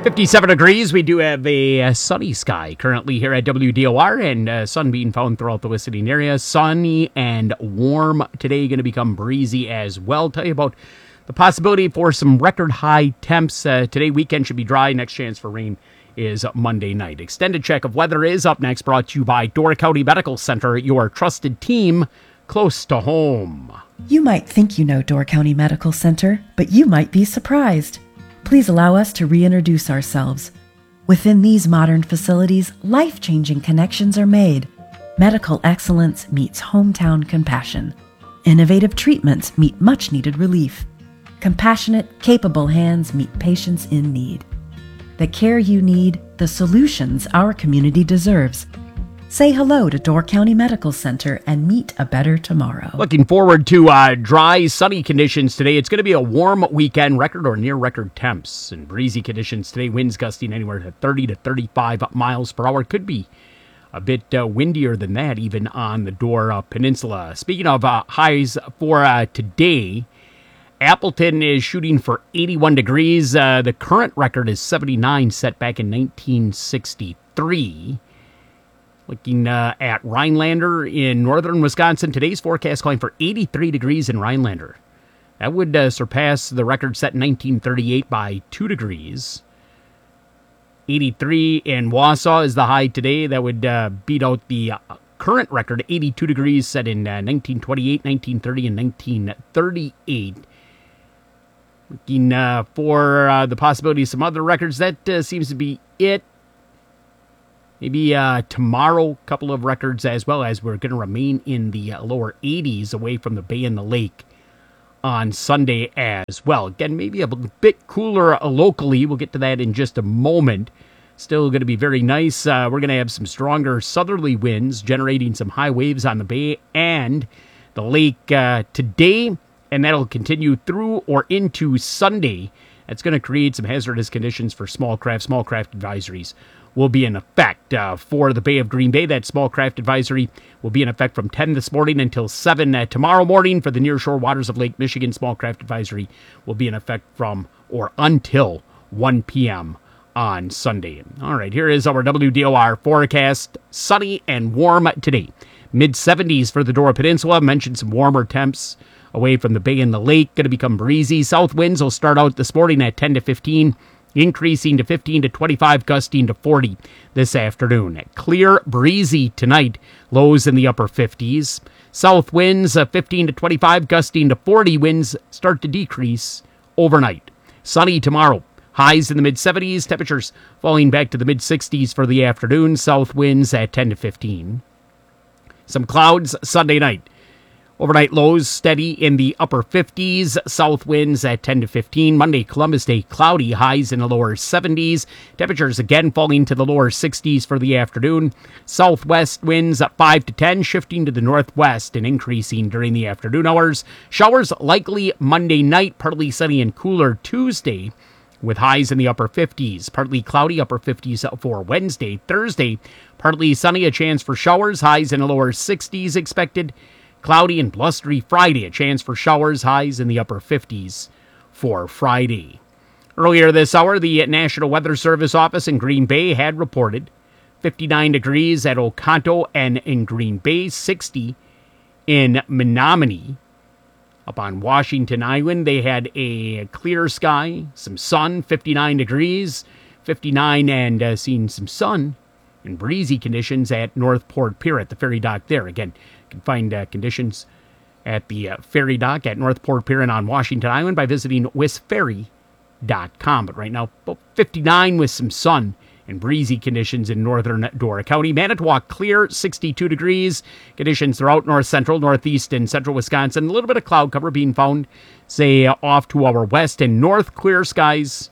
57 degrees. We do have a sunny sky currently here at WDOR, and sun being found throughout the listening area. Sunny and warm today, going to become breezy as well. Tell you about the possibility for some record high temps. Today, weekend should be dry. Next chance for rain is Monday night. Extended check of weather is up next, brought to you by Door County Medical Center, your trusted team close to home. You might think you know Door County Medical Center, but you might be surprised. Please allow us to reintroduce ourselves. Within these modern facilities, life-changing connections are made. Medical excellence meets hometown compassion. Innovative treatments meet much-needed relief. Compassionate, capable hands meet patients in need. The care you need, the solutions our community deserves. Say hello to Door County Medical Center and meet a better tomorrow. Looking forward to dry, sunny conditions today. It's going to be a warm weekend, record or near record temps and breezy conditions today. Winds gusting anywhere to 30 to 35 miles per hour. Could be a bit windier than that even on the Door Peninsula. Speaking of highs for today, Appleton is shooting for 81 degrees. The current record is 79, set back in 1963. Looking at Rhinelander in northern Wisconsin, today's forecast calling for 83 degrees in Rhinelander. That would surpass the record set in 1938 by 2 degrees. 83 in Wausau is the high today. That would beat out the current record, 82 degrees, set in 1928, 1930, and 1938. Looking for the possibility of some other records. That seems to be it. Maybe tomorrow, a couple of records as well, as we're going to remain in the lower 80s away from the bay and the lake on Sunday as well. Again, maybe a bit cooler locally. We'll get to that in just a moment. Still going to be very nice. We're going to have some stronger southerly winds generating some high waves on the bay and the lake today, and that'll continue through or into Sunday. It's going to create some hazardous conditions for small craft. Small craft advisories will be in effect for the Bay of Green Bay. That small craft advisory will be in effect from 10 this morning until 7 tomorrow morning. For the nearshore waters of Lake Michigan, small craft advisory will be in effect from or until 1 p.m. on Sunday. All right, here is our WDOR forecast. Sunny and warm today. Mid-70s for the Door Peninsula. Mentioned some warmer temps away from the bay and the lake. Going to become breezy. South winds will start out this morning at 10 to 15. Increasing to 15 to 25, gusting to 40 this afternoon. Clear, breezy tonight, lows in the upper 50s. South winds 15 to 25, gusting to 40. Winds start to decrease overnight. Sunny tomorrow, highs in the mid-70s. Temperatures falling back to the mid-60s for the afternoon. South winds at 10 to 15. Some clouds Sunday night. Overnight lows steady in the upper 50s, south winds at 10 to 15. Monday, Columbus Day, cloudy, highs in the lower 70s. Temperatures again falling to the lower 60s for the afternoon. Southwest winds at 5 to 10, shifting to the northwest and increasing during the afternoon hours. Showers likely Monday night, partly sunny and cooler Tuesday, with highs in the upper 50s. Partly cloudy, upper 50s for Wednesday. Thursday, partly sunny, a chance for showers, highs in the lower 60s expected. Cloudy and blustery Friday, a chance for showers, highs in the upper 50s for Friday. Earlier this hour, the National Weather Service office in Green Bay had reported 59 degrees at Oconto and in Green Bay, 60 in Menominee. Up on Washington Island, they had a clear sky, some sun, 59 degrees, 59 and seeing some sun and breezy conditions at Northport Pier at the ferry dock there. Again, you can find conditions at the ferry dock at Northport Pier and on Washington Island by visiting wisferry.com. But right now, about 59 with some sun and breezy conditions in northern Door County. Manitowoc clear, 62 degrees. Conditions throughout north central, northeast, and central Wisconsin. A little bit of cloud cover being found, say, off to our west and north. Clear skies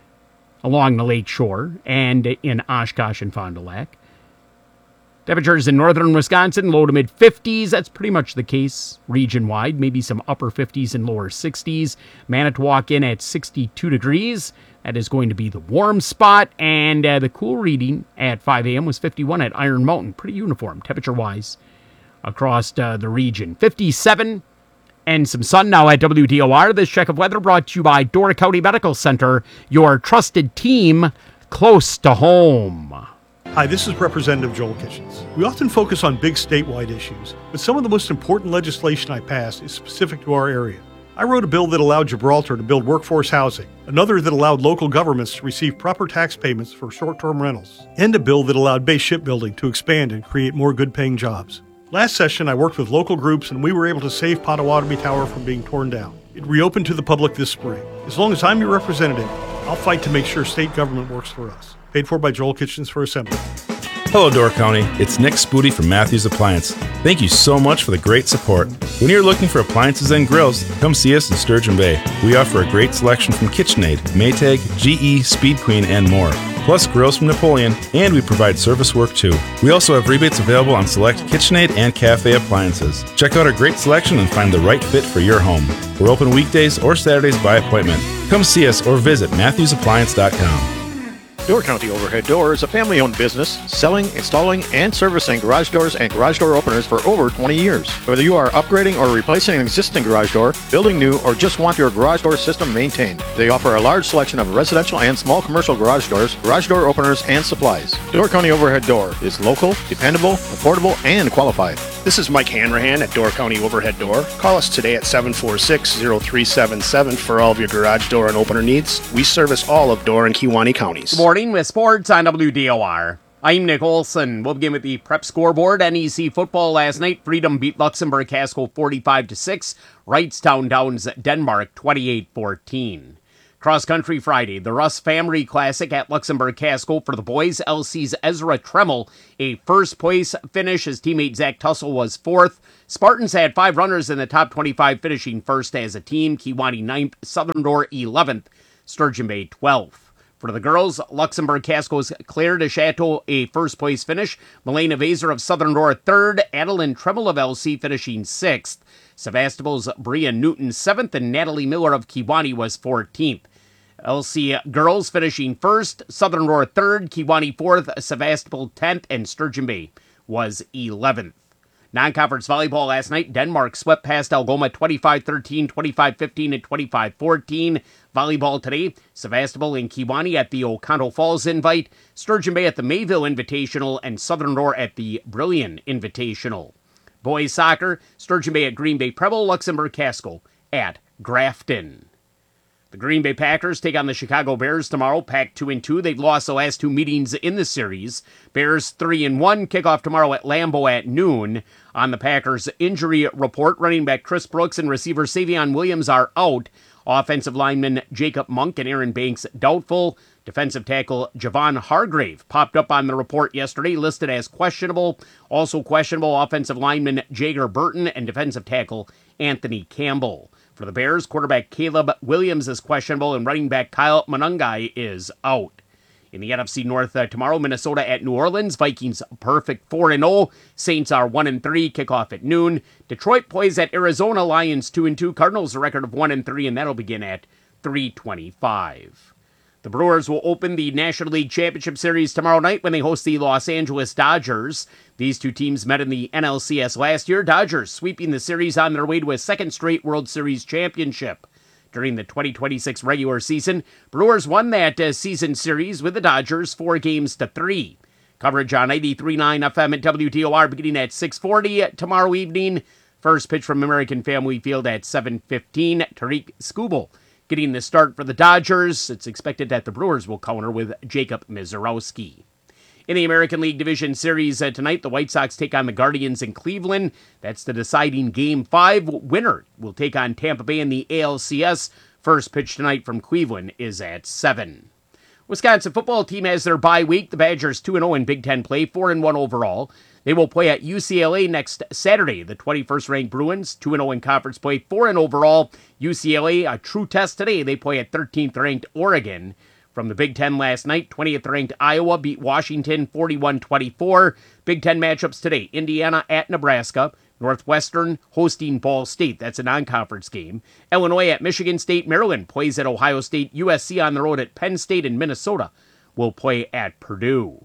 along the lake shore and in Oshkosh and Fond du Lac. Temperatures in northern Wisconsin, low to mid 50s. That's pretty much the case region-wide. Maybe some upper 50s and lower 60s. Manitowoc in at 62 degrees. That is going to be the warm spot. And the cool reading at 5 a.m. was 51 at Iron Mountain. Pretty uniform temperature-wise across the region. 57 And some sun now at WDOR. This check of weather brought to you by Door County Medical Center, your trusted team close to home. Hi, this is Representative Joel Kitchens. We often focus on big statewide issues, but some of the most important legislation I passed is specific to our area. I wrote a bill that allowed Gibraltar to build workforce housing, another that allowed local governments to receive proper tax payments for short-term rentals, and a bill that allowed Bay Shipbuilding to expand and create more good-paying jobs. Last session, I worked with local groups and we were able to save Potawatomi Tower from being torn down. It reopened to the public this spring. As long as I'm your representative, I'll fight to make sure state government works for us. Paid for by Joel Kitchens for Assembly. Hello, Door County. It's Nick Spooty from Matthews Appliance. Thank you so much for the great support. When you're looking for appliances and grills, come see us in Sturgeon Bay. We offer a great selection from KitchenAid, Maytag, GE, Speed Queen, and more. Plus grills from Napoleon, and we provide service work too. We also have rebates available on select KitchenAid and cafe appliances. Check out our great selection and find the right fit for your home. We're open weekdays or Saturdays by appointment. Come see us or visit MatthewsAppliance.com. Door County Overhead Door is a family-owned business selling, installing, and servicing garage doors and garage door openers for over 20 years. Whether you are upgrading or replacing an existing garage door, building new, or just want your garage door system maintained, they offer a large selection of residential and small commercial garage door openers, and supplies. Door County Overhead Door is local, dependable, affordable, and qualified. This is Mike Hanrahan at Door County Overhead Door. Call us today at 746-0377 for all of your garage door and opener needs. We service all of Door and Kewaunee counties. Good morning with sports on WDOR. I'm Nick Olson. We'll begin with the prep scoreboard. NEC football last night. Freedom beat Luxembourg Casco 45-6. Wrightstown downs Denmark 28-14. Cross Country Friday, the Russ Family Classic at Luxembourg Casco for the boys. LC's Ezra Tremmel, a first-place finish. His teammate Zach Tussle was fourth. Spartans had 5 runners in the top 25, finishing first as a team. Kewaunee 9th, Southern Door 11th, Sturgeon Bay 12th. For the girls, Luxembourg Casco's Claire de Chateau, a first-place finish. Milena Vaser of Southern Door 3rd. Adeline Tremmel of LC finishing 6th. Sevastopol's Bria Newton 7th, and Natalie Miller of Kewaunee was 14th. LC girls finishing 1st, Southern Door 3rd, Kewaunee 4th, Sevastopol 10th, and Sturgeon Bay was 11th. Non-conference volleyball last night, Denmark swept past Algoma 25-13, 25-15, and 25-14. Volleyball today, Sevastopol and Kewaunee at the Oconto Falls Invite, Sturgeon Bay at the Mayville Invitational, and Southern Door at the Brillion Invitational. Boys soccer, Sturgeon Bay at Green Bay Preble, Luxembourg Casco at Grafton. The Green Bay Packers take on the Chicago Bears tomorrow, packed 2-2. They've lost the last 2 meetings in the series. Bears 3-1, kickoff tomorrow at Lambeau at noon. On the Packers injury report, running back Chris Brooks and receiver Savion Williams are out. Offensive lineman Jacob Monk and Aaron Banks doubtful. Defensive tackle Javon Hargrave popped up on the report yesterday, listed as questionable. Also questionable offensive lineman Jager Burton and defensive tackle Anthony Campbell. For the Bears, quarterback Caleb Williams is questionable and running back Kyle Monungai is out. In the NFC North tomorrow, Minnesota at New Orleans. Vikings perfect 4-0. Saints are 1-3. Kickoff at noon. Detroit plays at Arizona. Lions 2-2. Cardinals a record of 1-3, and that'll begin at 3:25. The Brewers will open the National League Championship Series tomorrow night when they host the Los Angeles Dodgers. These two teams met in the NLCS last year. Dodgers sweeping the series on their way to a second straight World Series championship. During the 2026 regular season, Brewers won that season series with the Dodgers 4-3. Coverage on 93.9 FM at WDOR beginning at 6:40 tomorrow evening. First pitch from American Family Field at 7:15. Tariq Skubal getting the start for the Dodgers. It's expected that the Brewers will counter with Jacob Mizorowski. In the American League Division Series tonight, the White Sox take on the Guardians in Cleveland. That's the deciding Game 5. Winner will take on Tampa Bay in the ALCS. First pitch tonight from Cleveland is at 7. Wisconsin football team has their bye week. The Badgers 2-0 in Big Ten play, 4-1 overall. They will play at UCLA next Saturday. The 21st ranked Bruins, 2-0 in conference play, 4-0 overall. UCLA, a true test today. They play at 13th ranked Oregon. From the Big Ten last night, 20th ranked Iowa beat Washington 41-24. Big Ten matchups today, Indiana at Nebraska. Northwestern hosting Ball State. That's a non-conference game. Illinois at Michigan State. Maryland plays at Ohio State. USC on the road at Penn State, and Minnesota will play at Purdue.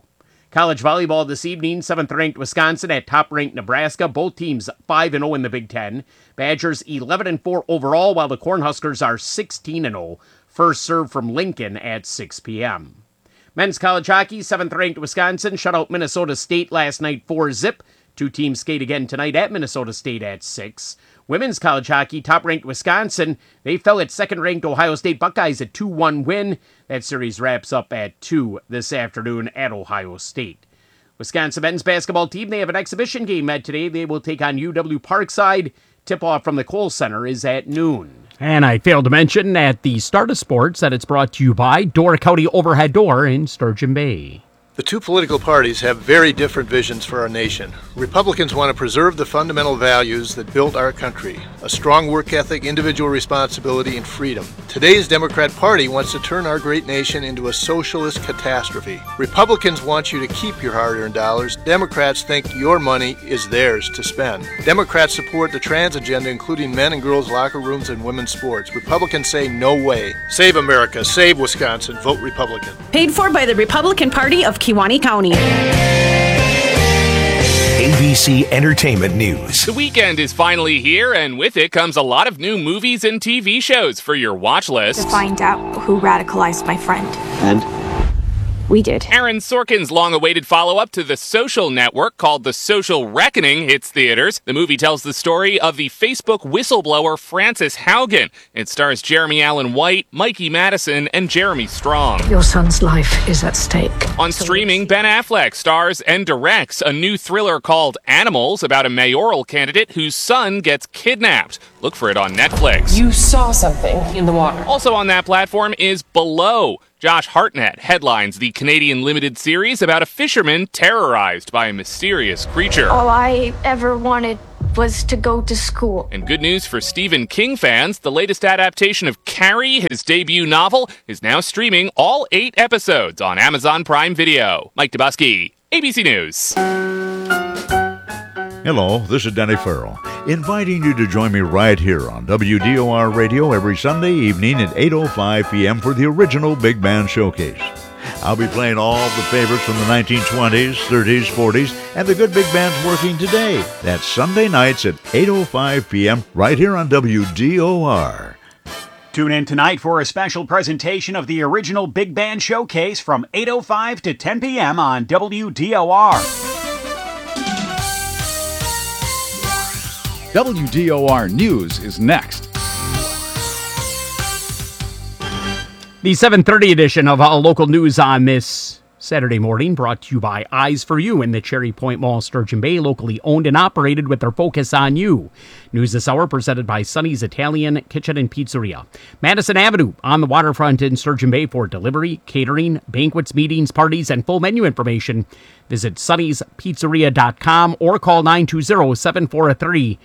College volleyball this evening, 7th-ranked Wisconsin at top-ranked Nebraska. Both teams 5-0 in the Big Ten. Badgers 11-4 overall, while the Cornhuskers are 16-0. First serve from Lincoln at 6 p.m. Men's college hockey, 7th-ranked Wisconsin shut out Minnesota State last night 4-0. Two teams skate again tonight at Minnesota State at 6. Women's college hockey, top-ranked Wisconsin, they fell at second-ranked Ohio State Buckeyes, a 2-1 win. That series wraps up at 2 this afternoon at Ohio State. Wisconsin men's basketball team, they have an exhibition game today. They will take on UW Parkside. Tip-off from the Kohl Center is at noon. And I failed to mention at the start of sports that it's brought to you by Door County Overhead Door in Sturgeon Bay. The two political parties have very different visions for our nation. Republicans want to preserve the fundamental values that built our country, a strong work ethic, individual responsibility, and freedom. Today's Democrat Party wants to turn our great nation into a socialist catastrophe. Republicans want you to keep your hard-earned dollars. Democrats think your money is theirs to spend. Democrats support the trans agenda, including men and girls' locker rooms and women's sports. Republicans say no way. Save America. Save Wisconsin. Vote Republican. Paid for by the Republican Party of Kewaunee County. ABC Entertainment News. The weekend is finally here, and with it comes a lot of new movies and TV shows for your watch list. To find out who radicalized my friend. And? We did. Aaron Sorkin's long-awaited follow-up to The Social Network, called The Social Reckoning, hits theaters. The movie tells the story of the Facebook whistleblower Frances Haugen. It stars Jeremy Allen White, Mikey Madison, and Jeremy Strong. Your son's life is at stake. On streaming, Ben Affleck stars and directs a new thriller called Animals about a mayoral candidate whose son gets kidnapped. Look for it on Netflix. You saw something in the water. Also on that platform is Below. Josh Hartnett headlines the Canadian limited series about a fisherman terrorized by a mysterious creature. All I ever wanted was to go to school. And good news for Stephen King fans, the latest adaptation of Carrie, his debut novel, is now streaming all 8 episodes on Amazon Prime Video. Mike Dubusky, ABC News. Hello, this is Danny Farrell, inviting you to join me right here on WDOR Radio every Sunday evening at 8:05 p.m. for the original Big Band Showcase. I'll be playing all the favorites from the 1920s, 30s, 40s, and the good big bands working today. That's Sunday nights at 8:05 p.m. right here on WDOR. Tune in tonight for a special presentation of the original Big Band Showcase from 8:05 to 10 p.m. on WDOR. WDOR News is next. The 7:30 edition of local news on this Saturday morning brought to you by Eyes for You in the Cherry Point Mall, Sturgeon Bay, locally owned and operated with their focus on you. News this hour presented by Sonny's Italian Kitchen and Pizzeria. Madison Avenue on the waterfront in Sturgeon Bay for delivery, catering, banquets, meetings, parties, and full menu information. Visit sonnyspizzeria.com or call 920-743-2300.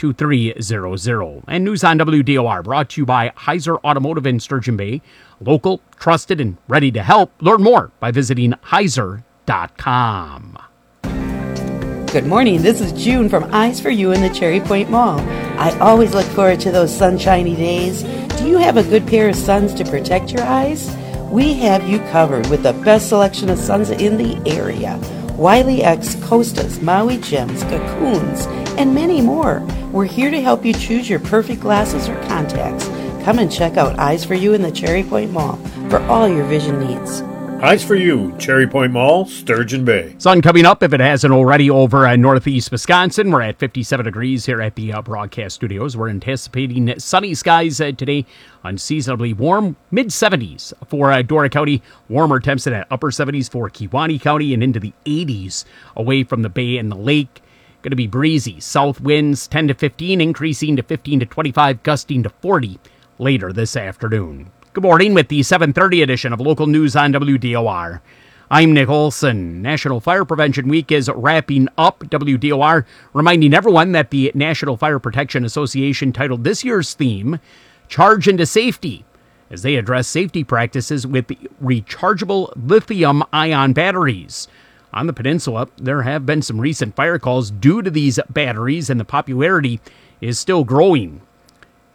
And news on WDOR brought to you by Heiser Automotive in Sturgeon Bay. Local, trusted, and ready to help. Learn more by visiting Heiser.com. Good morning. This is June from Eyes for You in the Cherry Point Mall. I always look forward to those sunshiny days. Do you have a good pair of suns to protect your eyes? We have you covered with the best selection of suns in the area. Wiley X, Costas, Maui Gems, Cocoons, and many more. We're here to help you choose your perfect glasses or contacts. Come and check out Eyes for You in the Cherry Point Mall for all your vision needs. Eyes for You, Cherry Point Mall, Sturgeon Bay. Sun coming up, if it hasn't already, over northeast Wisconsin. We're at 57 degrees here at the broadcast studios. We're anticipating sunny skies today, unseasonably warm, mid-70s for Dora County. Warmer temps in upper 70s for Kewaunee County and into the 80s away from the bay and the lake. Going to be breezy. South winds 10 to 15, increasing to 15 to 25, gusting to 40 later this afternoon. Good morning with the 7:30 edition of Local News on WDOR. I'm Nick Olson. National Fire Prevention Week is wrapping up. WDOR reminding everyone that the National Fire Protection Association titled this year's theme, Charge into Safety, as they address safety practices with rechargeable lithium-ion batteries. On the peninsula, there have been some recent fire calls due to these batteries, and the popularity is still growing.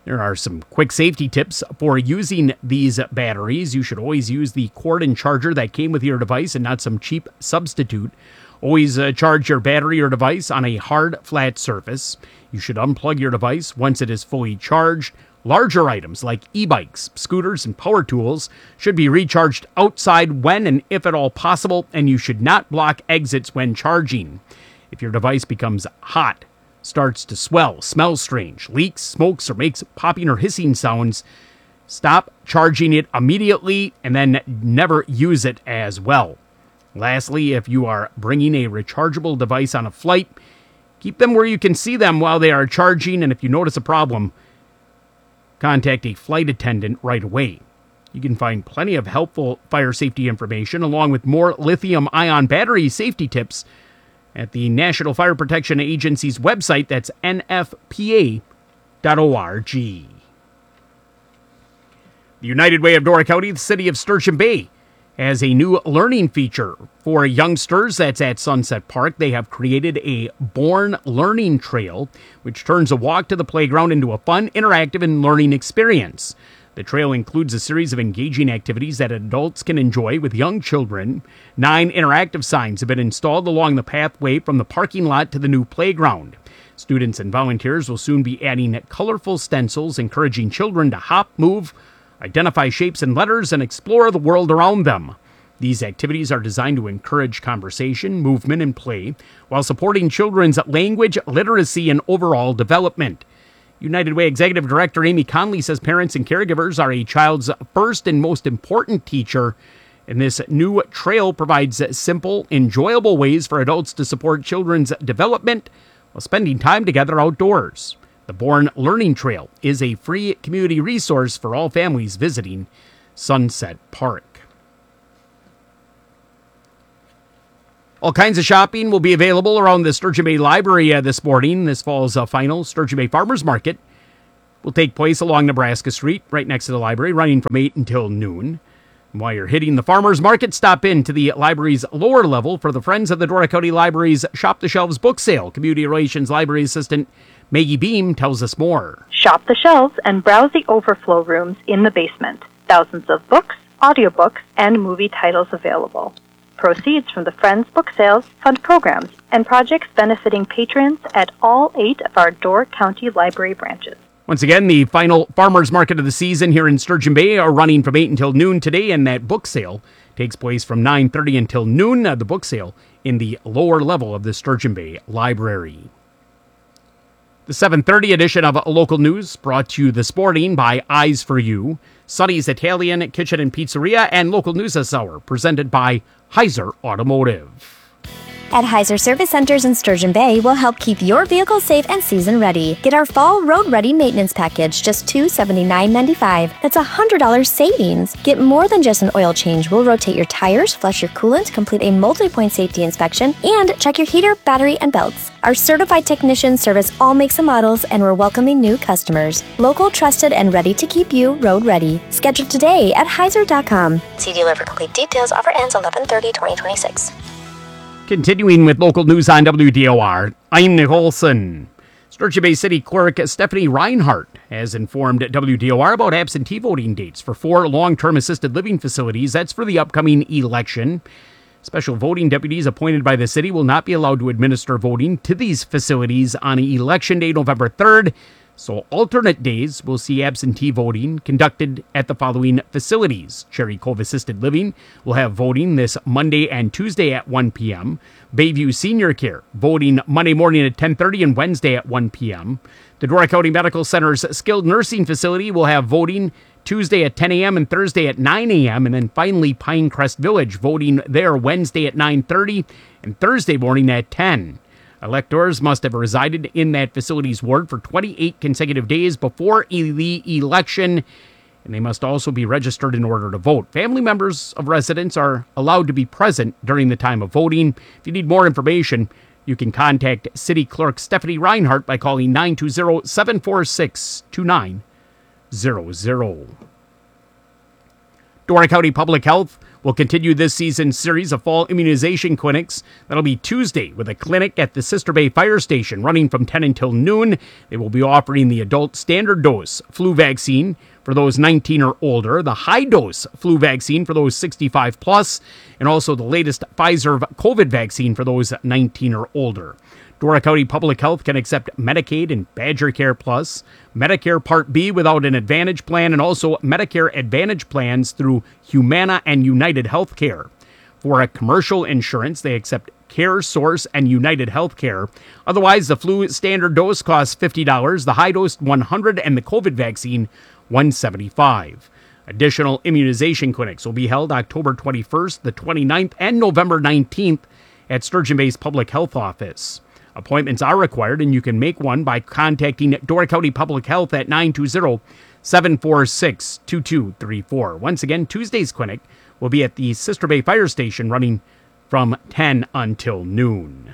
There are some quick safety tips for using these batteries. You should always use the cord and charger that came with your device and not some cheap substitute. Always charge your battery or device on a hard, flat surface. You should unplug your device once it is fully charged. Larger items like e-bikes, scooters, and power tools should be recharged outside when and if at all possible, and you should not block exits when charging. If your device becomes hot, starts to swell, smells strange, leaks, smokes, or makes popping or hissing sounds, stop charging it immediately and then never use it as well. Lastly, if you are bringing a rechargeable device on a flight, keep them where you can see them while they are charging, and if you notice a problem, contact a flight attendant right away. You can find plenty of helpful fire safety information along with more lithium-ion battery safety tips at the National Fire Protection Agency's website. That's nfpa.org. The United Way of Dora County, the city of Sturgeon Bay, has a new learning feature for youngsters that's at Sunset Park. They have created a Born Learning Trail, which turns a walk to the playground into a fun, interactive, and learning experience. The trail includes a series of engaging activities that adults can enjoy with young children. 9 interactive signs have been installed along the pathway from the parking lot to the new playground. Students and volunteers will soon be adding colorful stencils, encouraging children to hop, move, identify shapes and letters, and explore the world around them. These activities are designed to encourage conversation, movement, and play, while supporting children's language, literacy, and overall development. United Way Executive Director Amy Conley says parents and caregivers are a child's first and most important teacher, and this new trail provides simple, enjoyable ways for adults to support children's development while spending time together outdoors. The Born Learning Trail is a free community resource for all families visiting Sunset Park. All kinds of shopping will be available around the Sturgeon Bay Library this morning. This fall's final Sturgeon Bay Farmers Market will take place along Nebraska Street, right next to the library, running from 8 until noon. And while you're hitting the Farmers Market, stop in to the library's lower level for the Friends of the Dora County Library's Shop the Shelves book sale. Community Relations Library Assistant Maggie Beam tells us more. Shop the shelves and browse the overflow rooms in the basement. Thousands of books, audiobooks, and movie titles available. Proceeds from the Friends book sales fund programs and projects benefiting patrons at all 8 of our Dora County Library branches. Once again, the final farmers market of the season here in Sturgeon Bay are running from 8 until noon today, and that book sale takes place from 9:30 until noon. The book sale in the lower level of the Sturgeon Bay Library. The 7:30 edition of Local News brought to you this morning by Eyes for You, Sonny's Italian Kitchen and Pizzeria, and Local News this hour presented by Heiser Automotive. At Heiser Service Centers in Sturgeon Bay, we'll help keep your vehicle safe and season ready. Get our fall road ready maintenance package, just $279.95. That's $100 savings. Get more than just an oil change. We'll rotate your tires, flush your coolant, complete a multi-point safety inspection, and check your heater, battery, and belts. Our certified technicians service all makes and models, and we're welcoming new customers. Local, trusted, and ready to keep you road ready. Schedule today at Heiser.com. See dealer for complete details. Offer ends 11/30/2026. Continuing with local news on WDOR, I'm Nick Olson. Sturgeon Bay City Clerk Stephanie Reinhardt has informed WDOR about absentee voting dates for 4 long-term assisted living facilities. That's for the upcoming election. Special voting deputies appointed by the city will not be allowed to administer voting to these facilities on Election Day, November 3rd. So alternate days will see absentee voting conducted at the following facilities. Cherry Cove Assisted Living will have voting this Monday and Tuesday at 1 p.m. Bayview Senior Care voting Monday morning at 10:30 and Wednesday at 1 p.m. The Dora County Medical Center's Skilled Nursing Facility will have voting Tuesday at 10 a.m. and Thursday at 9 a.m. And then finally Pinecrest Village voting there Wednesday at 9:30 and Thursday morning at 10. Electors must have resided in that facility's ward for 28 consecutive days before the election, and they must also be registered in order to vote. Family members of residents are allowed to be present during the time of voting. If you need more information, you can contact City Clerk Stephanie Reinhardt by calling 920-746-2900. Dora County Public Health will continue this season's series of fall immunization clinics. That'll be Tuesday with a clinic at the Sister Bay Fire Station running from 10 until noon. They will be offering the adult standard dose flu vaccine for those 19 or older, the high-dose flu vaccine for those 65 plus, and also the latest Pfizer COVID vaccine for those 19 or older. Dora County Public Health can accept Medicaid and Badger Care Plus, Medicare Part B without an Advantage plan, and also Medicare Advantage plans through Humana and United Healthcare. For a commercial insurance, they accept CareSource and United Healthcare. Otherwise, the flu standard dose costs $50, the high dose $100, and the COVID vaccine $175. Additional immunization clinics will be held October 21st, the 29th, and November 19th at Sturgeon Bay's Public Health Office. Appointments are required, and you can make one by contacting Dora County Public Health at 920-746-2234. Once again, Tuesday's clinic will be at the Sister Bay Fire Station running from 10 until noon.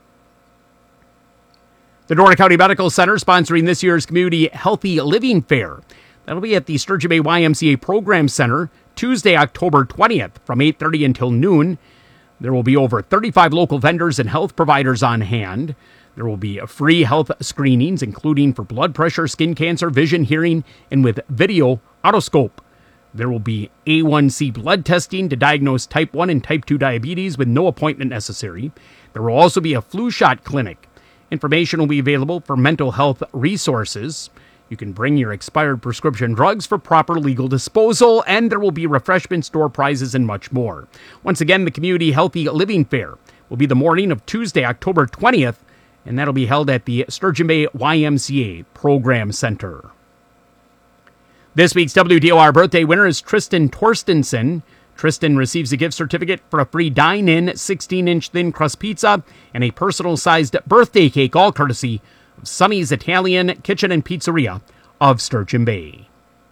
The Dora County Medical Center sponsoring this year's Community Healthy Living Fair. That'll be at the Sturgeon Bay YMCA Program Center Tuesday, October 20th from 8:30 until noon. There will be over 35 local vendors and health providers on hand. There will be free health screenings, including for blood pressure, skin cancer, vision, hearing, and with video otoscope. There will be A1C blood testing to diagnose type 1 and type 2 diabetes with no appointment necessary. There will also be a flu shot clinic. Information will be available for mental health resources. You can bring your expired prescription drugs for proper legal disposal, and there will be refreshments, store prizes, and much more. Once again, the Community Healthy Living Fair will be the morning of Tuesday, October 20th, and that'll be held at the Sturgeon Bay YMCA Program Center. This week's WDOR birthday winner is Tristan Torstensen. Tristan receives a gift certificate for a free dine-in 16-inch thin crust pizza and a personal-sized birthday cake, all courtesy of Sonny's Italian Kitchen and Pizzeria of Sturgeon Bay.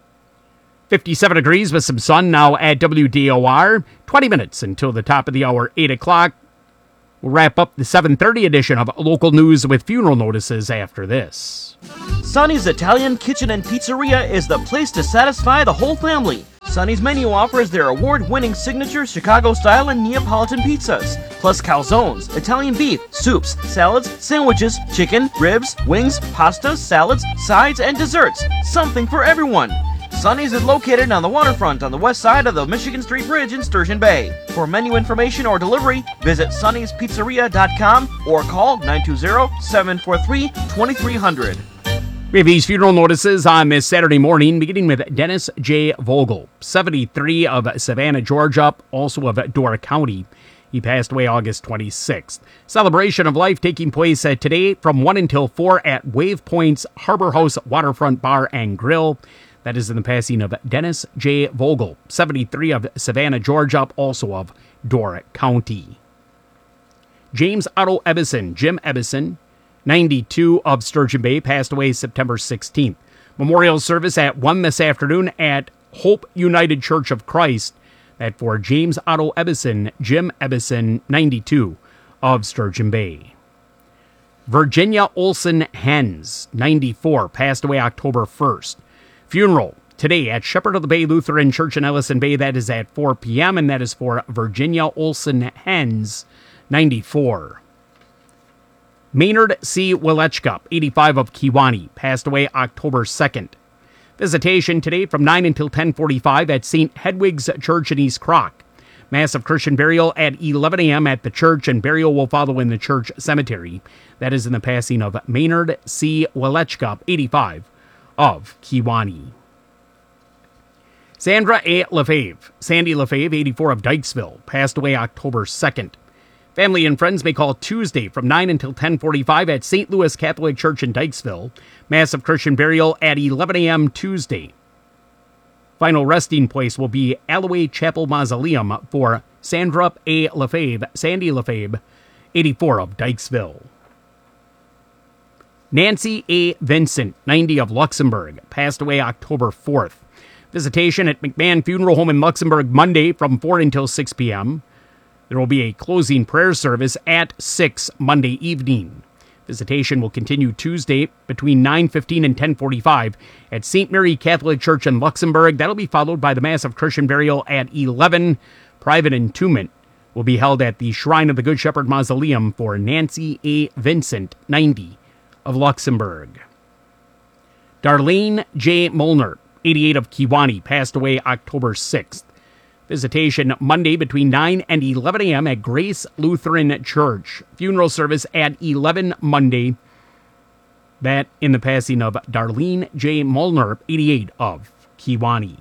57 degrees with some sun now at WDOR. 20 minutes until the top of the hour, 8 o'clock. We'll wrap up the 7:30 edition of Local News with funeral notices after this. Sonny's Italian Kitchen and Pizzeria is the place to satisfy the whole family. Sonny's menu offers their award-winning signature Chicago-style and Neapolitan pizzas, plus calzones, Italian beef, soups, salads, sandwiches, chicken, ribs, wings, pastas, salads, sides, and desserts. Something for everyone. Sonny's is located on the waterfront on the west side of the Michigan Street Bridge in Sturgeon Bay. For menu information or delivery, visit sonnyspizzeria.com or call 920-743-2300. We have these funeral notices on this Saturday morning, beginning with Dennis J. Vogel, 73, of Savannah, Georgia, also of Dora County. He passed away August 26th. Celebration of life taking place today from 1 until 4 at Wave Point's Harbor House Waterfront Bar and Grill. That is in the passing of Dennis J. Vogel, 73, of Savannah, Georgia, also of Dora County. James Otto Ebbison, Jim Ebbison, 92, of Sturgeon Bay, passed away September 16th. Memorial service at 1 this afternoon at Hope United Church of Christ. That for James Otto Ebbison, Jim Ebbison, 92, of Sturgeon Bay. Virginia Olson Hens, 94, passed away October 1st. Funeral today at Shepherd of the Bay Lutheran Church in Ellison Bay. That is at 4 p.m., and that is for Virginia Olson Hens, 94. Maynard C. Willechka, 85, of Kewanee, passed away October 2nd. Visitation today from 9 until 10:45 at St. Hedwig's Church in East Crock. Mass of Christian burial at 11 a.m. at the church, and burial will follow in the church cemetery. That is in the passing of Maynard C. Willechka, 85, of Kewanee. Sandra A. Lefebvre, Sandy Lefebvre, 84, of Dykesville, passed away October 2nd. Family and friends may call Tuesday from 9 until 10:45 at St. Louis Catholic Church in Dykesville. Mass of Christian burial at 11 a.m. Tuesday. Final resting place will be Alloway Chapel Mausoleum for Sandra A. Lefebvre, Sandy Lefebvre, 84, of Dykesville. Nancy A. Vincent, 90, of Luxembourg, passed away October 4th. Visitation at McMahon Funeral Home in Luxembourg Monday from 4 until 6 p.m. There will be a closing prayer service at 6 Monday evening. Visitation will continue Tuesday between 9:15 and 10:45 at St. Mary Catholic Church in Luxembourg. That'll be followed by the Mass of Christian burial at 11 Private entombment will be held at the Shrine of the Good Shepherd Mausoleum for Nancy A. Vincent, 90, of Luxembourg. Darlene J. Molnar, 88, of Kewanee, passed away October 6th. Visitation Monday between 9 and 11 a.m. at Grace Lutheran Church. Funeral service at 11 Monday. That in the passing of Darlene J. Molnar, 88, of Kewanee.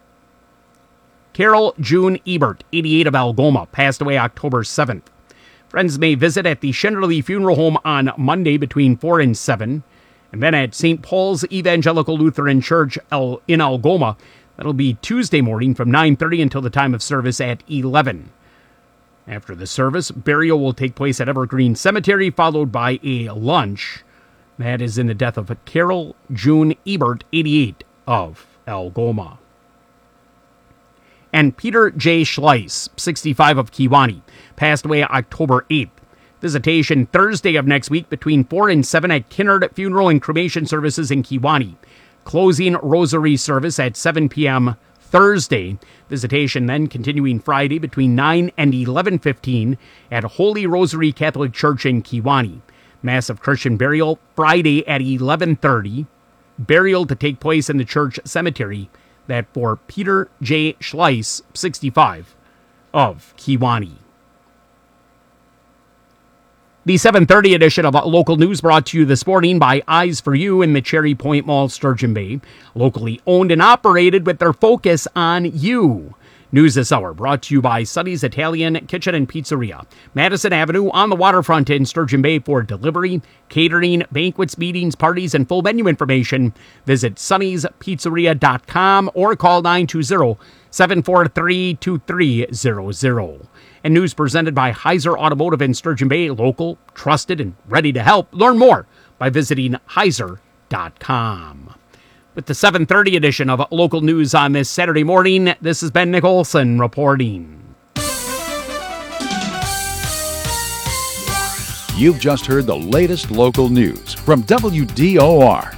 Carol June Ebert, 88, of Algoma, passed away October 7th. Friends may visit at the Shenderly Funeral Home on Monday between 4 and 7, and then at St. Paul's Evangelical Lutheran Church in Algoma. That'll be Tuesday morning from 9:30 until the time of service at 11. After the service, burial will take place at Evergreen Cemetery, followed by a lunch. That is in the death of Carol June Ebert, 88, of Algoma. And Peter J. Schleiss, 65, of Kewanee, passed away October 8th. Visitation Thursday of next week between 4 and 7 at Kinnard Funeral and Cremation Services in Kewanee. Closing rosary service at 7 p.m. Thursday. Visitation then continuing Friday between 9 and 11:15 at Holy Rosary Catholic Church in Kewanee. Mass of Christian burial Friday at 11:30. Burial to take place in the church cemetery. That for Peter J. Schleiss, 65, of Kewanee. The 7:30 edition of Local News brought to you this morning by Eyes for You in the Cherry Point Mall, Sturgeon Bay. Locally owned and operated with their focus on you. News this hour brought to you by Sonny's Italian Kitchen and Pizzeria. Madison Avenue on the waterfront in Sturgeon Bay for delivery, catering, banquets, meetings, parties, and full menu information. Visit sonnyspizzeria.com or call 920-743-2300. And news presented by Heiser Automotive in Sturgeon Bay, local, trusted, and ready to help. Learn more by visiting heiser.com. With the 7:30 edition of Local News on this Saturday morning, this is Ben Nicholson reporting. You've just heard the latest local news from WDOR.